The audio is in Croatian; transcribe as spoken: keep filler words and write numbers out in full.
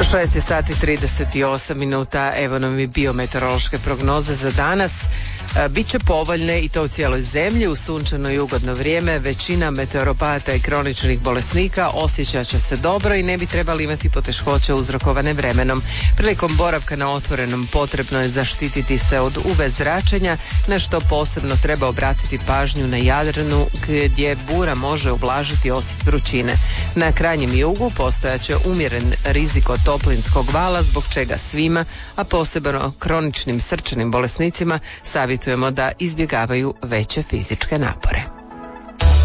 šest sati trideset osam minuta, evo nam i biometeorološke prognoze za danas. Biće povoljne i to u cijeloj zemlji, u sunčano i ugodno vrijeme. Većina meteoropata i kroničnih bolesnika osjećat će se dobro i ne bi trebali imati poteškoće uzrokovane vremenom. Prilikom boravka na otvorenom potrebno je zaštititi se od U V zračenja, na što posebno treba obratiti pažnju na Jadranu gdje bura može ublažiti osjet vrućine. Na krajnjem jugu postojaće umjeren rizik od toplinskog vala, zbog čega svima, a posebno kroničnim srčanim bolesnicima, savjetujemo da izbjegavaju veće fizičke napore.